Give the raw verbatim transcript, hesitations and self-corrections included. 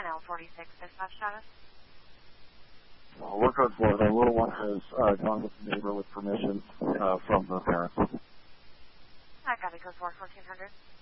L forty-six, dispatch status. Uh, we're good for it. The little one has uh, gone with the neighbor with permission uh, from the parents. I got to go for fourteen hundred.